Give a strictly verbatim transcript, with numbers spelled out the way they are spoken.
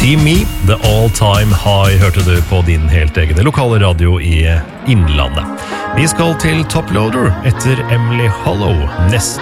See Me, The All Time High, hørte du på din helt egne lokale radio i Innlandet. Vi skal til Toploader etter Emily Hollow neste